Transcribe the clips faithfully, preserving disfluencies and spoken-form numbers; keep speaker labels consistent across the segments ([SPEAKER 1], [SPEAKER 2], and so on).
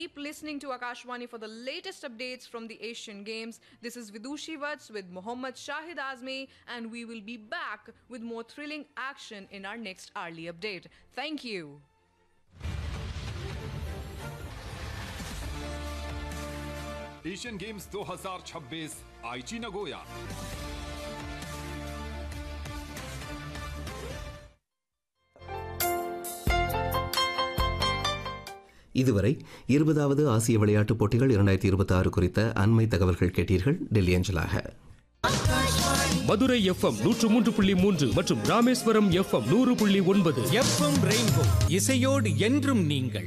[SPEAKER 1] Keep listening to Akashwani for the latest updates from the Asian Games. This is Vidushi Vats with Mohammad Shahid Azmi, and we will be back with more thrilling action in our next hourly update. Thank you.
[SPEAKER 2] Asian games दो हज़ार छब्बीस आईची Nagoya.
[SPEAKER 3] இதுவரை இருபதாவது ஆசிய விளையாட்டுப் போட்டிகள் இரண்டாயிரத்தி இருபத்தி ஆறு குறித்த அண்மை தகவல்கள் கேட்டீர்கள். டெல்லி அஞ்சலாக.
[SPEAKER 4] மதுரை எஃப்எம் நூற்று மூன்று புள்ளி மூன்று மற்றும் ராமேஸ்வரம் எஃப்எம் நூறு புள்ளி ஒன்பது.
[SPEAKER 5] எஃப்எம் ரெயின்போ இசையோடு என்றும் நீங்கள்.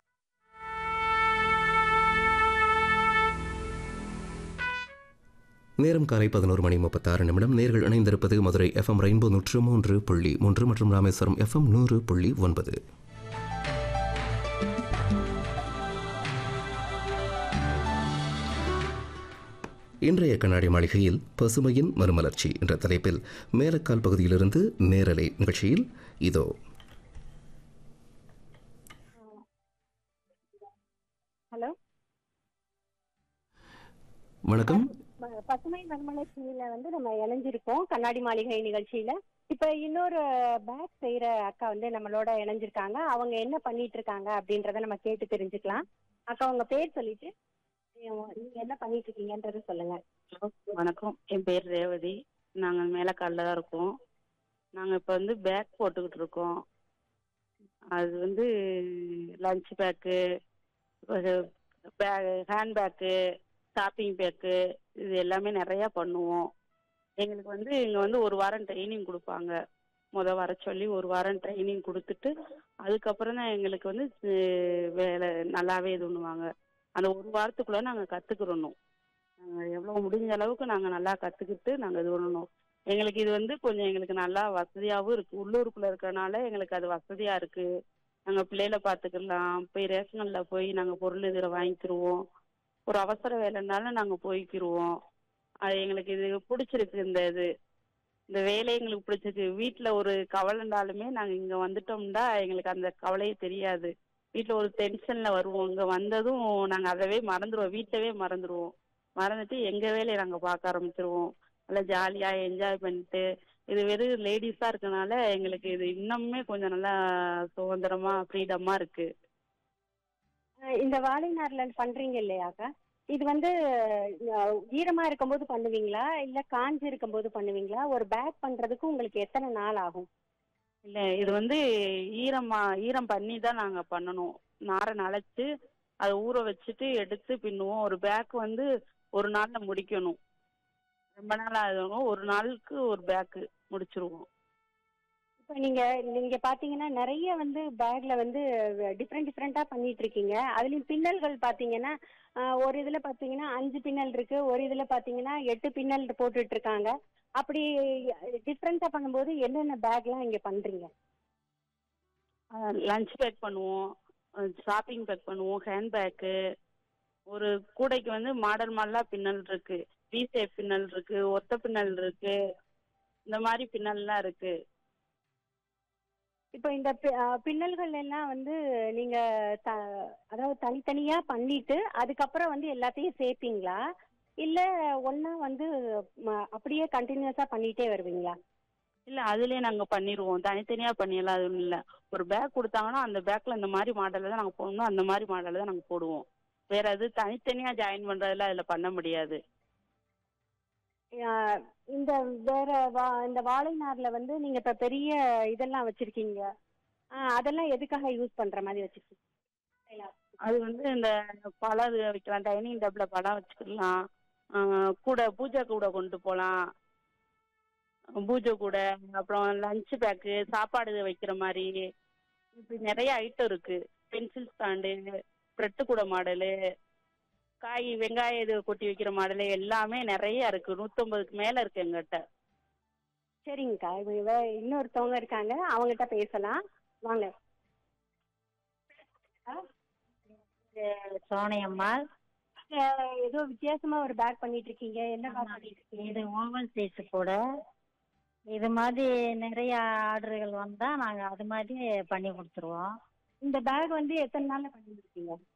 [SPEAKER 3] நேரம் காலை பதினோரு மணி முப்பத்தாறு நிமிடம். நேர்கள் இணைந்திருப்பது மதுரை எஃப்எம் ரெயின்போ நூற்று மூன்று புள்ளி மூன்று மற்றும் ராமேஸ்வரம் எஃப்எம் நூறு புள்ளி ஒன்பது. இன்றைய கண்ணாடி மாளிகையில் பசுமையின் மறுமலர்ச்சி என்ற தலைப்பில் மேலக்கால் பகுதியிலிருந்து நேரலை நிகழ்ச்சியில் இதோ.
[SPEAKER 6] ஹலோ,
[SPEAKER 3] வணக்கம்.
[SPEAKER 6] பசுமை மறுமலர்ச்சியில வந்து நம்ம இணைஞ்சிருக்கோம் கண்ணாடி மாளிகை நிகழ்ச்சியில. இப்ப இன்னொரு பேக் செய்யற அக்கா வந்து நம்மளோட இணைஞ்சிருக்காங்க. அவங்க என்ன பண்ணிட்டு இருக்காங்க அப்படின்றத நம்ம கேட்டு தெரிஞ்சுக்கலாம். அக்கா, உங்க பேர் சொல்லிட்டு நீங்க என்ன பண்ணிட்டு இருக்கீங்கன்றது சொல்லுங்க.
[SPEAKER 7] வணக்கம், என் பேர் ரேவதி. நாங்கள் மேலக்காலில் தான் இருக்கோம். நாங்கள் இப்போ வந்து பேக் போட்டுக்கிட்டு இருக்கோம். அது வந்து lunch bag, back, hand bag, shopping bag, இது எல்லாமே நிறையா பண்ணுவோம். எங்களுக்கு வந்து இங்கே வந்து ஒரு வாரம் ட்ரைனிங் கொடுப்பாங்க. முத வர சொல்லி ஒரு வாரம் ட்ரைனிங் கொடுத்துட்டு அதுக்கப்புறம் தான் எங்களுக்கு வந்து வேலை நல்லாவே இது பண்ணுவாங்க. அந்த ஒரு வாரத்துக்குள்ளே நாங்கள் கற்றுக்கிறணும். நாங்கள் எவ்வளோ முடிஞ்ச அளவுக்கு நாங்கள் நல்லா கற்றுக்கிட்டு நாங்கள் இது பண்ணணும். எங்களுக்கு இது வந்து கொஞ்சம் எங்களுக்கு நல்லா வசதியாகவும் இருக்குது. உள்ளூருக்குள்ளே இருக்கிறனால எங்களுக்கு அது வசதியாக இருக்குது. நாங்கள் பிள்ளைகளை பார்த்துக்கலாம். போய் ரேஷனில் போய் நாங்கள் பொருள் இதில் வாங்கிக்கிடுவோம். ஒரு அவசர வேலைனாலும் நாங்கள் போய்க்கிடுவோம். அது எங்களுக்கு இது பிடிச்சிருக்கு. இந்த இது இந்த வேலையை எங்களுக்கு பிடிச்சிருக்கு. வீட்டில் ஒரு கவலைண்டாலுமே நாங்கள் இங்கே வந்துட்டோம்னா எங்களுக்கு அந்த கவலையே தெரியாது. வீட்டில் ஒரு டென்ஷனில் வருவோம். இங்கே வந்ததும் நாங்கள் அதவே மறந்துடுவோம். வீட்டவே மறந்துடுவோம். மறந்துட்டு எங்கள் வேலையை நாங்கள் பார்க்க ஆரம்பிச்சிருவோம். நல்லா ஜாலியாக என்ஜாய் பண்ணிட்டு, இது வெறும் லேடிஸாக இருக்கனால எங்களுக்கு இது இன்னுமே கொஞ்சம் நல்லா சுதந்திரமாக ஃப்ரீடமாக இருக்குது.
[SPEAKER 6] இந்த வாழை நார்ல பண்றீங்க இல்லையாக்கா, இது வந்து ஈரமா இருக்கும்போது பண்ணுவீங்களா இல்ல காஞ்சி இருக்கும்போது பண்ணுவீங்களா? ஒரு பேக் பண்றதுக்கு உங்களுக்கு எத்தனை நாள் ஆகும்?
[SPEAKER 7] இல்லை, இது வந்து ஈரமா ஈரம் பண்ணி தான் நாங்கள் பண்ணணும். நாரை நனைச்சு அதை ஊற வச்சுட்டு எடுத்து பின்னுவோம். ஒரு பேக் வந்து ஒரு நாளில் முடிக்கணும். ரொம்ப நாள் ஆகும். ஒரு நாளுக்கு ஒரு பேக்கு முடிச்சிருவோம்.
[SPEAKER 6] இப்போ நீங்க நீங்க பாத்தீங்கன்னா நிறைய வந்து பேக்ல வந்து டிஃப்ரெண்ட் டிஃப்ரெண்டா பண்ணிட்டு இருக்கீங்க. அதுலயும் பின்னல்கள் பாத்தீங்கன்னா ஒரு இதுல பாத்தீங்கன்னா அஞ்சு பின்னல் இருக்கு, ஒரு இதுல பாத்தீங்கன்னா எட்டு பின்னல் போட்டுட்டு இருக்காங்க. அப்படி டிஃப்ரெண்டா பண்ணும்போது என்னென்ன பேக்லாம் இங்க பண்றீங்க?
[SPEAKER 7] லஞ்ச் பேக் பண்ணுவோம், ஷாப்பிங் பேக் பண்ணுவோம், ஹேண்ட் பேக்கு. ஒரு கூடைக்கு வந்து மாடல் மாடலாக பின்னல் இருக்கு. வி ஷேப் பின்னல் இருக்கு, ஒத்த பின்னல் இருக்கு, இந்த மாதிரி பின்னல்லாம் இருக்கு.
[SPEAKER 6] இப்போ இந்த பின்னல்கள் எல்லாம் வந்து நீங்க த அதாவது தனித்தனியா பண்ணிட்டு அதுக்கப்புறம் வந்து எல்லாத்தையும் சேர்ப்பீங்களா இல்ல ஒன்னா வந்து அப்படியே கண்டினியூஸா பண்ணிட்டே வருவீங்களா?
[SPEAKER 7] இல்லை, அதுலேயே நாங்கள் பண்ணிடுவோம். தனித்தனியாக பண்ணிடலாம். அது இல்லை, ஒரு பேக் கொடுத்தாங்கன்னா அந்த பேக்கில் இந்த மாதிரி மாடலில் தான் நாங்கள் போடணும், அந்த மாதிரி மாடலில் தான் நாங்கள் போடுவோம். வேற அது தனித்தனியாக ஜாயின் பண்ணுறதுல அதில் பண்ண முடியாது.
[SPEAKER 6] இந்த வேற வா இந்த வாழை நார்ல வந்து நீங்க இப்ப பெரிய இதெல்லாம் வச்சிருக்கீங்க, அதெல்லாம் எதுக்காக யூஸ் பண்ற மாதிரி வச்சிருக்கீங்க?
[SPEAKER 7] அது வந்து இந்த பழம் வைக்கலாம், டைனிங் டேபிள் பழம் வச்சுக்கலாம், கூட பூஜை கூட கொண்டு போகலாம், பூஜை கூட, அப்புறம் லஞ்ச் பேக்கு, சாப்பாடு வைக்கிற மாதிரி இப்படி நிறைய ஐட்டம் இருக்கு. பென்சில் ஸ்டாண்டு, ப்ரெட்டு கூட மாடலு, காய் வெங்காயம் இது கொட்டி வைக்கிற மாடலு எல்லாமே நிறைய இருக்கு. நூற்றம்பதுக்கு மேலே இருக்கு எங்கிட்ட.
[SPEAKER 6] சரிங்கக்கா, இன்னொருத்தவங்க இருக்காங்க, அவங்ககிட்ட பேசலாம் வாங்க.
[SPEAKER 8] சோனையம்மாள்,
[SPEAKER 6] ஏதோ வித்தியாசமா ஒரு பேக் பண்ணிட்டு இருக்கீங்க, என்ன பேக் பண்ணிட்டு இருக்கீங்க?
[SPEAKER 8] இது ஓவல் சைஸ் கூட. இது மாதிரி நிறைய ஆர்டர்கள் வந்தா நாங்க அது மாதிரி பண்ணி கொடுத்துருவோம்.
[SPEAKER 6] இந்த பேக் வந்து எத்தனை நாள்ல பண்ணி கொடுத்தீங்க?